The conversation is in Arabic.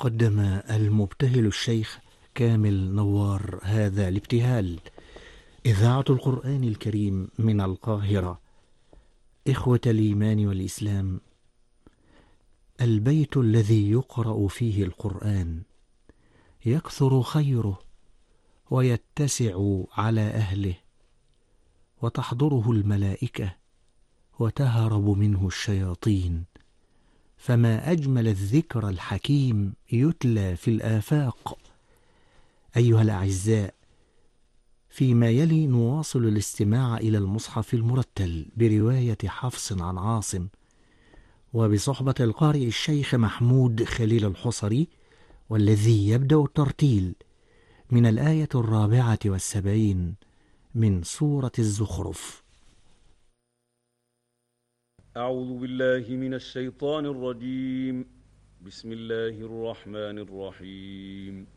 قدم المبتهل الشيخ كامل نوار هذا الابتهال. إذاعة القرآن الكريم من القاهرة. إخوة الإيمان والإسلام، البيت الذي يقرأ فيه القرآن يكثر خيره ويتسع على أهله، وتحضره الملائكة وتهرب منه الشياطين، فما أجمل الذكر الحكيم يتلى في الآفاق. أيها الأعزاء، فيما يلي نواصل الاستماع إلى المصحف المرتل برواية حفص عن عاصم، وبصحبة القارئ الشيخ محمود خليل الحصري، والذي يبدأ الترتيل من الآية 74 من سورة الزخرف. أعوذ بالله من الشيطان الرجيم. بسم الله الرحمن الرحيم.